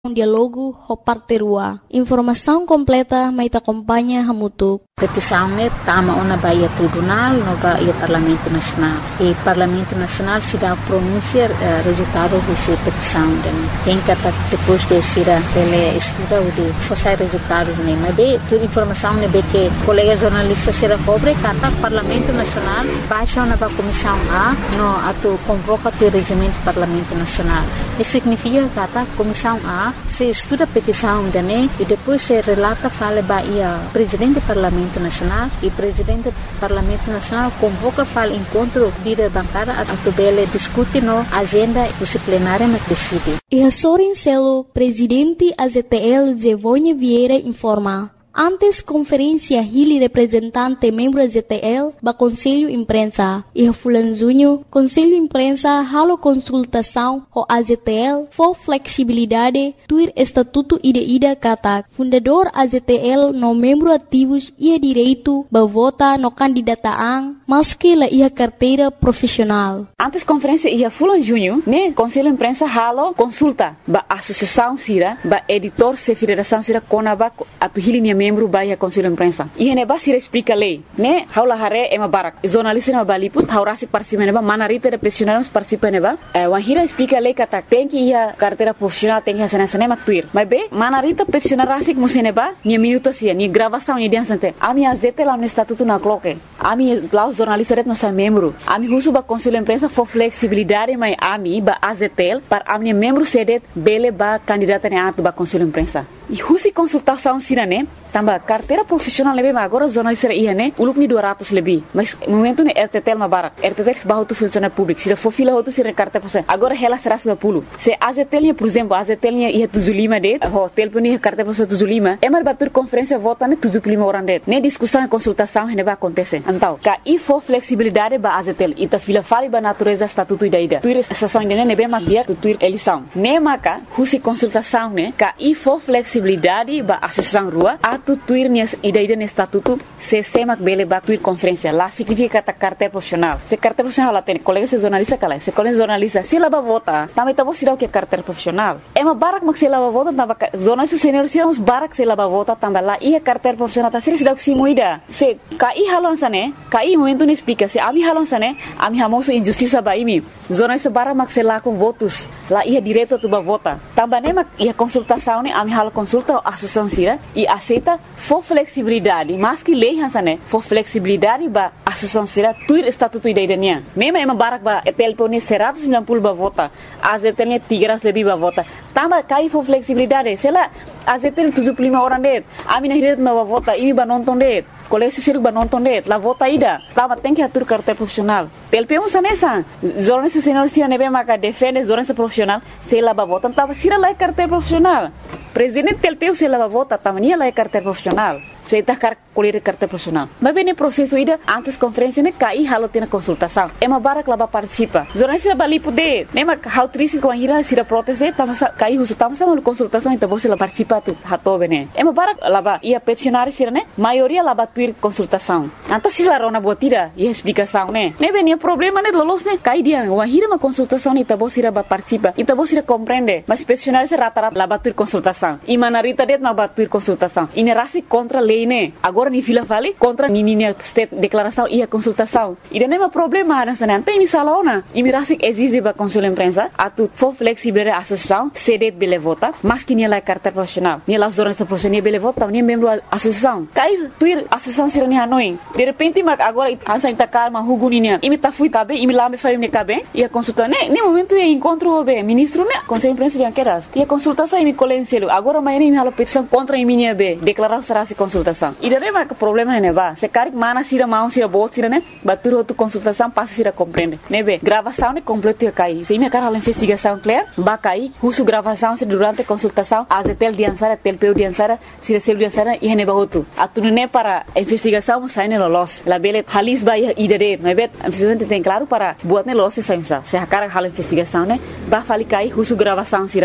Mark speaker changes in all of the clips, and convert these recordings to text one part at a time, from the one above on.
Speaker 1: diálogo Hoparterua. Informação completa mais acompanha Hamutuk.
Speaker 2: Petição tama ona Bahia Tribunal no Bahia Parlamento Nacional. E Parlamento Nacional se dá pronúncia resultado dessa petição. Tem que depois de ser ele estuda o de forçar resultado né. Mas bem toda informação né bem que colega jornalista será cobre cata Parlamento Nacional baixa na comissão A no ato convoca o regimento Parlamento Nacional. Isso significa cata comissão A se estuda a petição né e depois se relata fala Bahia presidente do Parlamento Nacional e presidente do Parlamento Nacional convoca para encontro líder bancária a tubele discute no agenda disciplinária mas decide.
Speaker 1: E a Sorin Celo, presidente AZTL Zevonha Vieira informa. Antes conferência Hili representante membro AZTL ba Conselho Imprensa e a Fulanzunho Conselho Imprensa halo consultação o AZTL for flexibilidade tuir estatuto ida kata fundador AZTL no membro ativos ia direito ba vota no candidataan maski la ia carteira profissional.
Speaker 3: Antes conferência ia Fulanzunho né Conselho Imprensa halo consulta ba associação sira ba editor se federação sira konaba atu Hili membro baia Conselho Imprensa. E ele basira explica lei, né? Haula hare ema barak. Jornalista na baliput haurasi participa neba manarita de profissionais participa neba. Wahira explica lei kata tem que ia carteira profissional tem que hacer nessa nema tuir. Mas be manarita profissional rasik museneba ni minuto sia ni gravação ni dia sante. Ami azete lá no estatuto na cloque. Ami lá os jornalistas ret nossa membro. Ami husu ba Conselho Imprensa for flexibilidade mas ami ba azetel para ami membro sedet bele ba candidata ne atu ba Conselho Imprensa. E husi consultação sirane tamba carteira profissional lebe mas agora jornalista ia né uluk ni 200 lebih mas momento ne RTTL ma barak RTTL bahu tu funcionário público se for fila outro se carteira profissional agora ela será 10 se AZTL por exemplo AZTL ia 75 det hotel puni carteira profissional 75 é mar batur conferência vota ne 75 orang det ne discussão e consultação ne vai acontecer então ka e for flexibilidade ba AZTL ita fila fali ba natureza estatuto ida tuir estação ne ne be ma dia tuir eleição ne maka husi consultação ne ka e for flexibilidade ba associação rua atu tuir nias ida no estatuto se semak bele ba tuir conferência lá significa ta carteira profissional se carteira profissional lá tem colega se jornalista kala se colega jornalista se lava vota também tá você dá o que é carteira profissional é uma barak mak se lava vota tamba jornalista senior se uns barak se lava vota também lá e a carteira profissional tá se dá o que se moida se kai halon sane kai momento não explica se ami halon sane ami hamoso injustiça ba imi jornalista barak mak se lá com votos lá ia direito tu ba vota também né mak ia consultação né ami halo consulta a associação sira e aceita for flexibilidade mas que lei hansane for flexibilidade ba associação sira tuir estatuto idaiania mesmo é uma barak ba telpone 190 ba vota azetelnya 300 lebih ba vota tamba kai for flexibilidade sela azetel 75 orang det amina hiret ba vota imi ba nonton det kolesi siru ba nonton det la vota ida tamba tem que atur carteira profissional telpe sanesa jornalista senior sira nebe maka defende jornalista profissional sela ba vota tamba sira la carteira profissional presidente telpeu se lava vota tamania lá é carteira profissional se tá colher carteira profissional mas bem no processo ida antes conferência né cai halo tem consultação é uma barak lá participa jornalista bali poder né mas how triste com a ira se proteste tamo cai uso tamo sama consultação então você lá participa tu hato bene é uma barak lá ia peticionário sira né maioria lá tuir consultação então se lá rona botira e explicação né bem problema né lolos né cai dia uma ira uma consultação então você lá participa então você compreende mas peticionário se rata lá tuir consultação e manarita det ma batuir consultação e ne rasi contra lei né agora ni fila fali contra ni state declaração e a consultação e não é problema ana sana tem salona e me rasi exige ba Conselho Imprensa atu for flexibilidade associação sedet bele vota mas que ni la carteira profissional ni la jornalista profissional bele vota ni membro associação cai tuir associação sirani hanoi de repente mag agora ansa inta calma huguninia e me ta fui cabe e me lá me fai ne cabe e a consulta né momento é encontro be ministro né Conselho Imprensa de Anqueras e a consultação e me colencielo agora amanhã me halo petição contra a minha be declaração será se consultação e daí mas problema é ba se cari mana sira mão sira bot sira né batur outro consultação passa sira compreende né be gravação né completo ia cair se minha cara a investigação clear ba cair uso gravação se durante consultação azetel diansara telpeu diansara sira sel diansara e ne ba outro atune para investigação sai ne lolos la bele halis ba idade né be a investigação tem claro para buat ne lolos se a cara a investigação né ba fali cair uso gravação sira né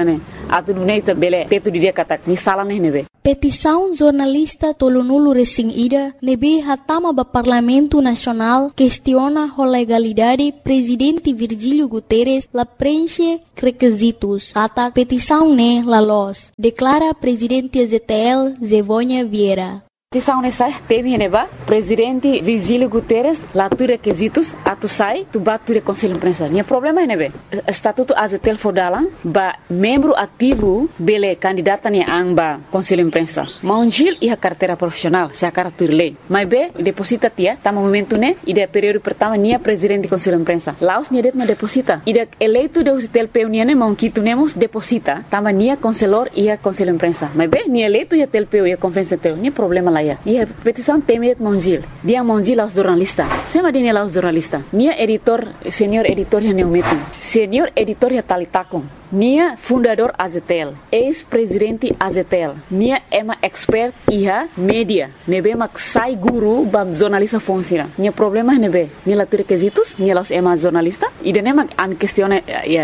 Speaker 3: atu nuneita bele tetu dia kata ni sala nebe.
Speaker 1: Petição jornalista Tolonulu Resing Ida nebe hatama ba Parlamento Nacional questiona a legalidade presidente Virgílio Guterres la preenche requisitos. Kata petição ne la los. Declara presidente ZTL Zevonha Vieira.
Speaker 3: Petição nessa teme neba presidente Virgílio Guterres lá tu requisitos atu sai tu bat tu conselho de imprensa. Nia problema nebe estatuto AZTL fodalan ba membro ativo bele candidata ni amba conselho de imprensa. Maunjil e a carteira profissional se a cartur lei. Mas be deposita tia tá momento ne ide período pertama nia presidente conselho de imprensa. Laos nia det ma deposita. Ide eleito de UZTL PU ne maunquito nemos deposita tama nia conselor e a conselho de imprensa. Mas be nia eleito e a TLPU e a conferência TLPU nia problema lá. E a petição temet Monjil. Dia Monjil aos jornalistas. Sema dia aos jornalistas. Nia editor, senior editor ya neumetum. Senior editor ya talitakon. Nia fundador AZTL. Ex-presidente AZTL. Nia ema expert iha media. Nebe mak sai guru bam jornalista funciona. Nia problema nebe. Nia latu requisitos. Nia los ema jornalista. E de nema am questione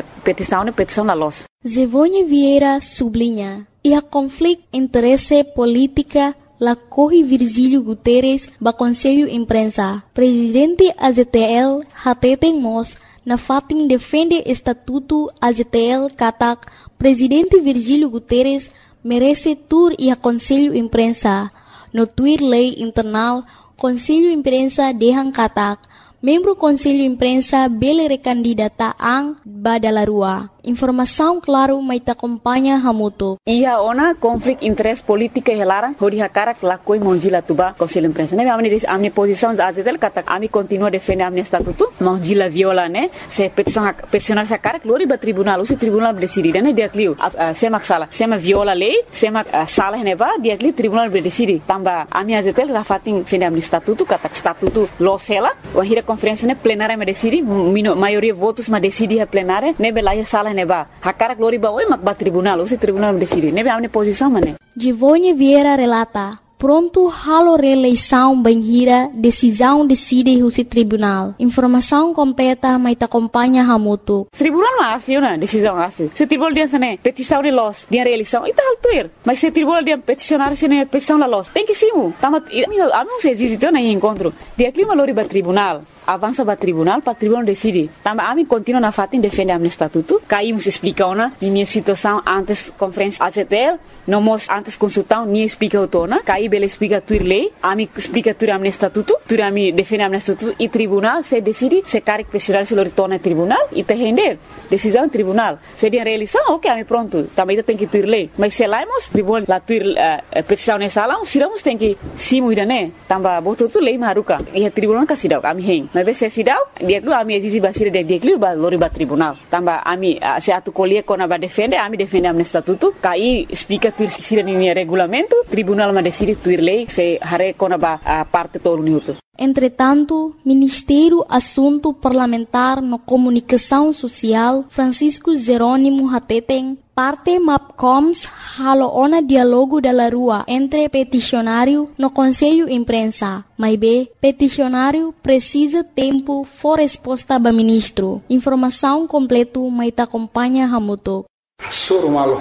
Speaker 3: petição la los.
Speaker 1: Zevonha Vieira sublinha. E a conflito interesse política la corre Virgílio Guterres ba Conselho Imprensa. Presidente AZTL hateten mos na fatin defende estatuto AZTL katak Presidente Virgílio Guterres merece tur e a Conselho Imprensa. No tuir lei internal Conselho Imprensa dehan katak membro Conselho Imprensa bele recandidata ang badalarua. Informação claro mai ta acompanha hamuto.
Speaker 3: Ia ona conflito interesse política e larang hodi hakarak lakoi Monjila tuba Conselho Imprensa. Ne amni posição AZTL kata ami continua defender amni estatuto. Monjila viola ne se peticionar sa karak lori ba tribunal usi tribunal decide ne dia clio semak sala sema viola lei semak sala ne ba dia clio tribunal decide tamba ami AZTL rafatin defender amni estatuto kata estatuto lo sela wa hira conferência ne plenária me decide maioria votos ma decide a plenária ne belaya sala neba hakara glori ba oi mak ba tribunal o se tribunal decide nebe amne posição mane
Speaker 1: Zevonha Vieira relata pronto halo reeleição banhira decisão decide o tribunal informação completa mai ta acompanha hamuto
Speaker 3: tribunal mas na decisão asli se tribunal dia sane petição de los dia reeleição e tal tuir mas se tribunal dia peticionar sene petição la los tem que simu tamat amo se existe na encontro dia clima lori ba tribunal avança para tribunal decide. Tamba ami continua na fatin defende amne estatuto. Caímos explica ona minha situação antes conferência AZTL, nomos antes consultão ni explica otona. Caí bele explica tuir lei, ami explica tuir amne estatuto, tuir ami defende amne estatuto e tribunal se decide se caric pressional se retorna tribunal e te render decisão tribunal. Se dia realização, ok, ami pronto. Também tem que tuir lei. Mas se laimos tribunal la tuir petição nessa lá, siramos tem que simu idane. Tamba boto tu lei maruka. E tribunal kasidau ami hen. Mas se sidau dia dulu ami exige basir dia dulu ba lori ba tribunal tamba ami se atu colie kona ba defende ami defende amne estatuto kai explica tuir sira ni regulamento tribunal ma decide tuir lei se hare kona ba parte todo minuto.
Speaker 1: Entretanto, Ministério Assunto Parlamentar no Comunicação Social Francisco Jerônimo Hateten parte MAPCOMS halo ona dialogo da rua entre peticionário no Conselho Imprensa. Mas B, peticionário precisa tempo for resposta ba ministro. Informação completo mai ta acompanha hamuto.
Speaker 4: Sorumal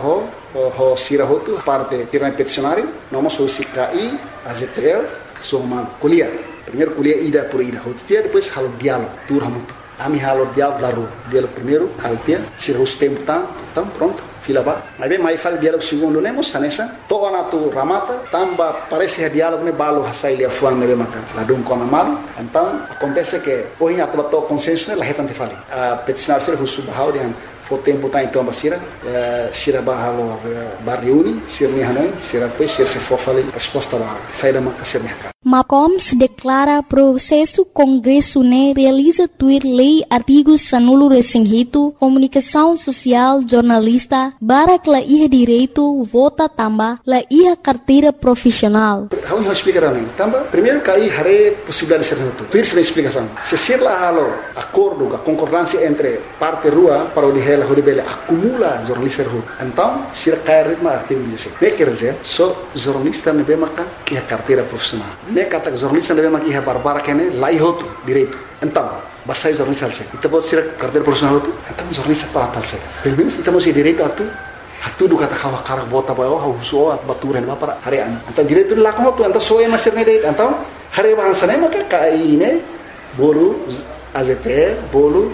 Speaker 4: ho sirahotu parte tiran peticionário, nós o CKI, AZTL, sorumal kuliah. Primeiro kuliah ida por ida, hotia depois halo diálogo, tur hamuto. Ami halo diálogo da rua. Diálogo primeiro, haltia, sirahus tempo tam pronto. Fila ba, mas bem mais fala diálogo segundo nemos sanessa. Toa na tu ramata, tamba parece diálogo ne balo hasai lia fuang ne bemaka. Ladung kona malu. Então acontece que hoje a tua consenso ne lahetan te fali. A peticionar ser husu bahau dian fo tempo tá então basira, sira bahalo barriuni, sir ni hanoi, sira pois sir se fo fali resposta ba. Sai da maka sir ni haka.
Speaker 1: MAPCOMS declara processo Congresso ne realiza tuir lei artigos sanulo resinghito, comunicação social, jornalista, barak la iha direito, vota tamba, la iha carteira profissional.
Speaker 4: How explicar nem? Tamba, primeiro cai hare possibilidade de ser reto. Tuir sem explicação. Se ser lá halo acordo, a concordância entre parte rua para o dihela horibele acumula jornalista rua. Então, se cai ritmo artigo 16. Ne quer dizer, só jornalista ne bemaka que a carteira profissional. Ne kata jornalista ne bemaka que a barbara kene lá ihoto direito. Então, basai jornalista alse. Ita pode ser carteira profissional tu. Então jornalista para tal se. Pelo menos ita mesti direito atu tudo kata kawa karak bota ba oh so at baturan ba para hari an anta direito lá com tu anta soe master ne date então hari ban sana maka kai ne bolu AZTL bolu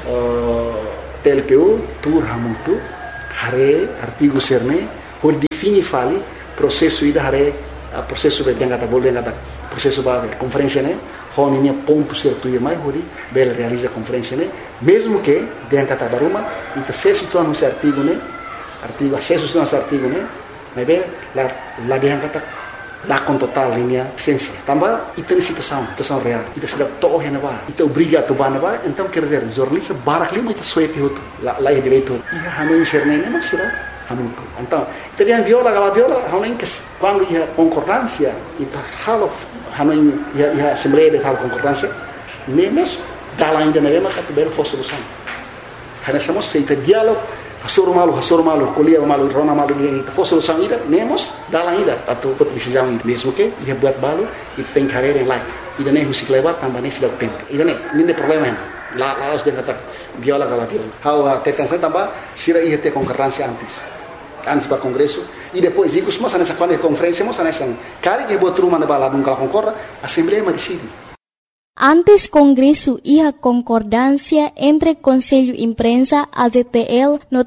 Speaker 4: TLPU tur hamuntu hari artigo serne por defini fali processo ida hari processo be yang kata bolu yang kata processo ba conferência ne honinha ponto certo e mais hori bel realiza conferência ne mesmo que yang kata baruma ita sesu tu anu artigo ne artigo acesso nosso artigo né mas bem lá de kata lá com total linha essência também e tem situação real kita sudah toh yang apa kita obriga tu bana ba então quer dizer jornalista barak lima itu suete itu lá é direito ia hanu inserne ne mas sira hanu então teria viola hanu que quando ia concordância itu halo hanu ia assembleia de tal concordância nemos dala ainda na mesma categoria for solução hana somos seita diálogo Hasor malu, kuliah malu, rona malu dia itu fosse solução ida, nemos dalam ida atau decisão ida mesmo que ia buat balu, itu tem carreira em lá, ida nem musik lewat tambah nem sudah tempo, ida nem, ini problema lá harus dia kata viola kalau viola, how tetansan tambah sira ia ter concorrência antes para congresso e depois ikut semua sana quando é conferência semua sana cari que buat rumah na bala nunca concorda, assembleia mas decide.
Speaker 1: Antes Congresso e a concordância entre Conselho Imprensa, AZTL, no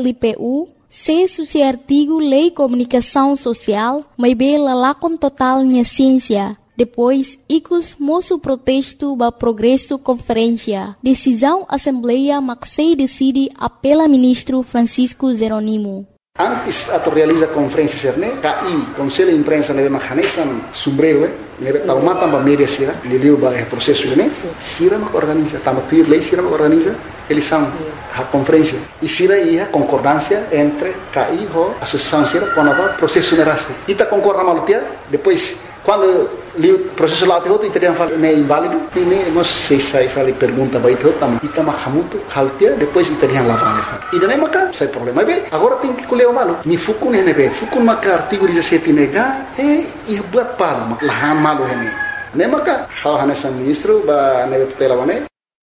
Speaker 1: TLPU, se artigo Lei Comunicação Social, mas bela lá com total minha ciência. Depois, icos moço protesto ba progresso conferência. Decisão Assembleia Maxei decide apela ministro Francisco Jeronimo.
Speaker 4: Antes atau realiza conferência serne, KI Conselho Imprensa neve mahanesan sombrero neve tau mata ba media sira, leliu ba processo ne, sira mak organiza, tama tuir lei sira mak organiza, eleição a conferência. E sira ia concordância entre KI ho associação sira quando ba processo nerase. Ita concorda malutia, depois quando o processo lá te outro e teriam falado é inválido, e nem não sei se aí falei pergunta vai ter também. E tama hamuto haltia depois teriam lá vale. E daí maca sai problema. Bem, agora tem que colher o malo. Mi fukun é nebe, fukun maca artigo 17 nega e buat palo, lahan malo hene. Nem maca, hal hanesan ministro ba nebe tutela wane.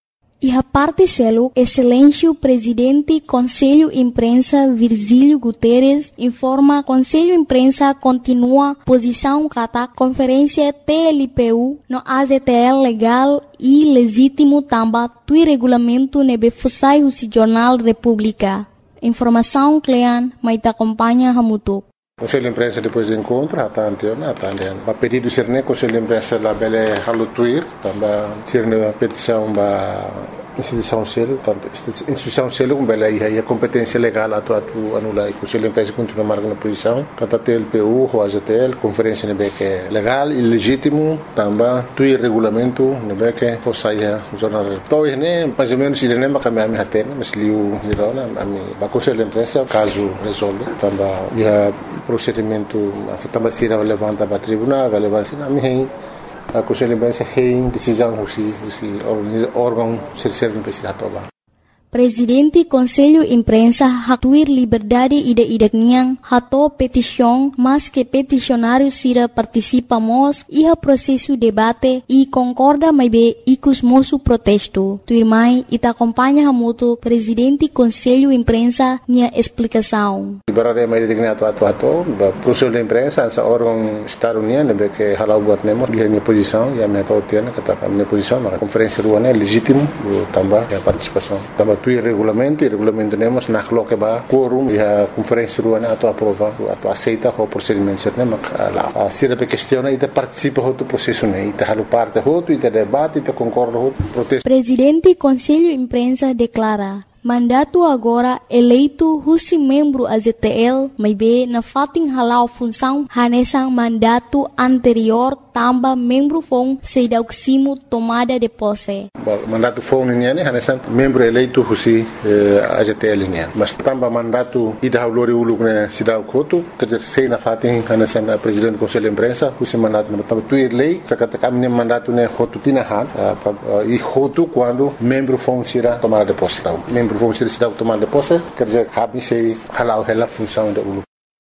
Speaker 1: E a parte selo, Excelêncio Presidente Conselho Imprensa Virgílio Guterres informa Conselho Imprensa continua posição kata conferência TLPU no AZTL legal e legítimo tamba tui regulamento nebe fusai o Jornal República. Informação Clean, mas te acompanha Hamutuk.
Speaker 5: Conselho de Imprensa depois do encontro, atende. A pedido ser né Conselho de Imprensa lá bele halutuir, também ser na petição ba instituição selo, tanto instituição selo com bele aí a competência legal atu anula e Conselho de Imprensa continua marcando na posição, kata TLPU, o AZTL, conferência nebe que é legal e legítimo, também tuir regulamento nebe que fosse aí o jornal. Então né mais ou menos ele nem macam a minha tena, mas liu hirona a mim ba Conselho de Imprensa caso resolve, também ia procedimento também se levanta para tribunal, relevância na minha a Conselho de Imprensa tem decisão o órgão serve para toba.
Speaker 1: Presidente Conselho Imprensa hatuir liberdade ida-idakniang hato petição, mas que peticionário sira participamos e a processo debate e concorda mais bem icos moço protesto. Tuirmai ita acompanha hamuto Presidente Conselho Imprensa nia explicação.
Speaker 5: Liberdade mais dignato atu Conselho de Imprensa essa órgão Estado União que halau buat nemo dia minha posição e a minha totiana kata minha posição na conferência ruana legítimo também a participação também tu regulamento temos na que ba quorum e a conferência ruana atu aprova atu aceita o procedimento certo mak lá se a questiona e participa do processo né e halu parte outro e debate e concorda outro protesto.
Speaker 1: Presidente Conselho Imprensa declara mandato agora eleito husi membro AZTL, mas bem na fating halau função hanesang mandato anterior tamba membro fong sedauksimo tomada de posse.
Speaker 5: Mandato fong niya hanesang membro eleito husi AZTL niya. Mas tamba mandato ida haulori uluk na sidauk hotu, kajer sei na fating hanesang Presidente Conselho Imprensa husi mandato na tamba tuir lei, kakata kami mandato na hotu tinahan e hotu quando membro fong sira tomada de posse. Membro vamos ser tomar de posse, quer dizer, habis sei halau hela função da ulu.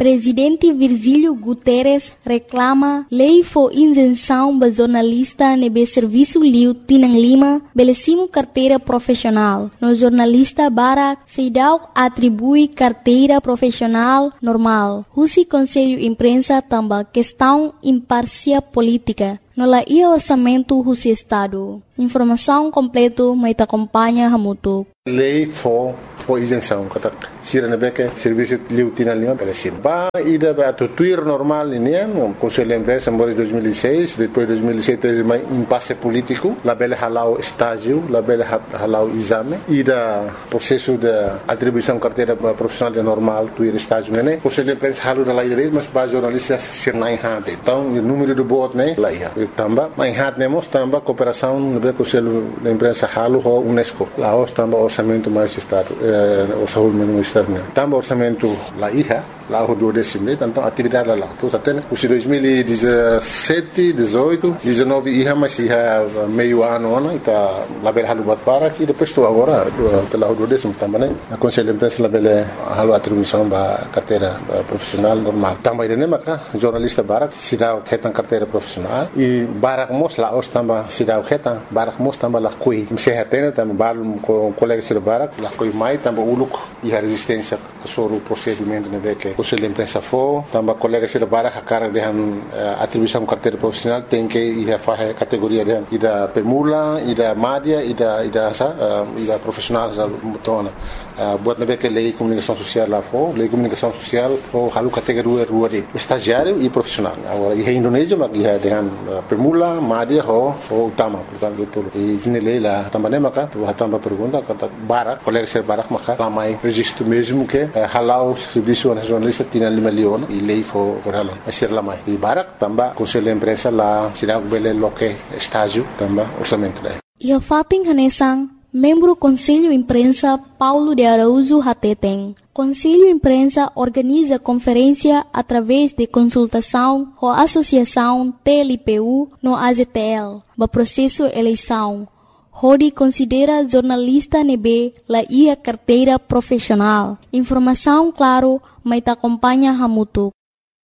Speaker 1: Presidente Virgílio Guterres reclama lei for isenção para jornalista nebe serviço liu Tinang Lima belecimo carteira profissional. No jornalista Barak Seidau atribui carteira profissional normal. Husi Conselho Imprensa também questão imparcial política. No la ia orçamento Husi Estado. Informação completa mas acompanha Hamutuk.
Speaker 5: Lei for isenção, kata sira nebeke serviço liu Tinang Lima belecimo. Ba ida ba tuir normal ini no Conselho Imprensa em 2006, depois 2006 teve mais impasse político, la bela halau estágio, la bela halau exame, ida processo de atribuição carteira profissional de normal, tuir estágio né. Conselho Imprensa halu da lei mas ba jornalistas ser na enhate. Então o número de votos né lá ia. Tamba mais enhate nemos tamba cooperação no Conselho Imprensa halu ho UNESCO. Lá os tamba orçamento mais estado Também orçamento lá ia, lá o 12 então atividade lá. Então até o 2017, 18, 19 ia mas ia meio ano, está lá bela halu batpara e depois estou agora lá o 12 também. A Conselho Imprensa lá bela halu atribuição da carteira profissional normal. Também ele maka jornalista Barak se dá o retan carteira profissional e Barak mos lá os também se dá o retan Barak mos também lá coi. Se retena também balum com colega se Barak lá coi mai também uluk e a resistência sobre o procedimento né que o Conselho Imprensa for também colega se Barak a cara de atribuição carteira profissional tem que ir a fazer categoria de da pemula e da média e da profissional já mutona buat né que lei comunicação social lá for lei comunicação social for halu categoria rua de estagiário e profissional agora e Indonésia mas ia dengan pemula média ho utama portanto itu e nilai lá também maka tu também pergunta kata Barak colega se Barak maka ramai registro mesmo que halau serviço nacionalista Tinang Lima Leon e lei for halau ser lamai e Barak também Conselho de Imprensa lá será bele loque estágio também orçamento lá
Speaker 1: ia fating hanesang membro Conselho Imprensa Paulo de Araújo Hateteng. Conselho Imprensa organiza conferência através de consultação com a Associação TLPU no AZTL, para processo eleição. Rodi considera jornalista nebe la ia carteira profissional. Informação claro, mas acompanha Hamutuk.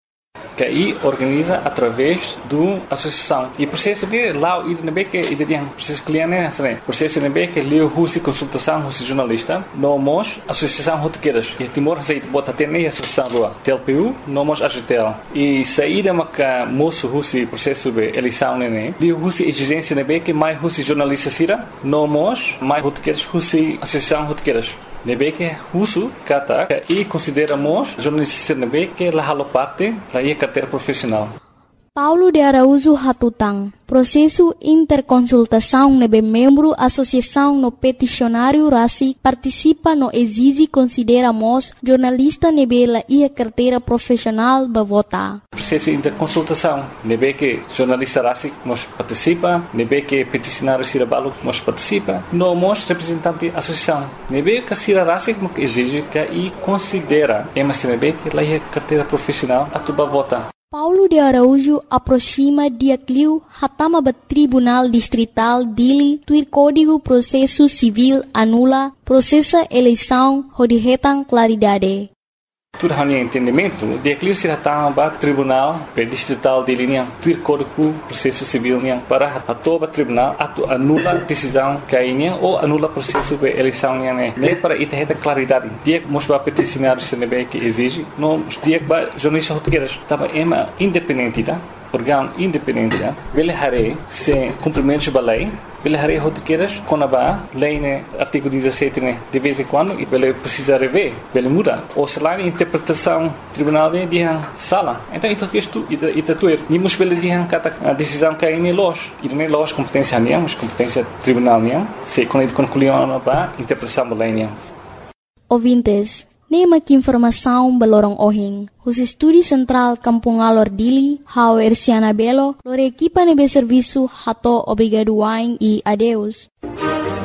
Speaker 6: Que aí organiza através do associação e processo de lá o IDNB que ideia processo cliente né processo IDNB que leu Husi consultação Husi jornalista nomos associação rotequeiras que Timor aceita bota ter nem associação do TLPU nomos AGTL e saída maca moço Husi processo de eleição né leu Husi exigência IDNB que mais Husi jornalista sira nomos mais rotequeiras Husi associação rotequeiras nebe que uso kata e consideramos jornalista nebe que la halo parte da carteira profissional.
Speaker 1: Paulo de Araújo Hatutang. Processo interconsultação nebe membro associação no peticionário RACI participa no exige consideramos jornalista nebe la ia carteira profissional ba vota.
Speaker 6: Processo interconsultação nebe que jornalista RACI nos participa, nebe que peticionário Sirabalo nos participa, nomos representante associação. Nebe que Sira RACI que exige que e considera emas nebe que la ia carteira profissional atuba vota.
Speaker 1: Paulo de Araújo aproxima dia cliu hatama ba Tribunal Distrital Dili tuir Código Processo Civil anula processa eleição hodihetan claridade.
Speaker 6: Tudo hanya entendimento, dia cliu se hatama ba Tribunal Distrital Dili niang tuir Código Processo Civil niang para hatoba tribunal atu anula decisão kainya ou anula processo de eleição niang ne para itaheta claridade. Dia mosba peticionário CNB que exige, não dia ba jornalista rotequeiras tava ema independente tá? Órgão independente tá? Vele hare se cumprimentos da lei Ele harei rotequeiras com a lei né artigo 17 né de vez em quando e ele precisa rever, ele muda. Ou se lá interpretação tribunal de sala. Então isso é tudo. Nimos ele de a decisão que é nós e não é nós competência nenhuma, mas competência tribunal nenhuma. Se quando concluiu a interpretação da lei nenhuma.
Speaker 1: Ouvintes, nema que informação belorong ohing. Os Estúdio Central Kampung Alor Dili, Hau Erciana Belo, lore equipa nebe serviço hato obrigado wain e adeus.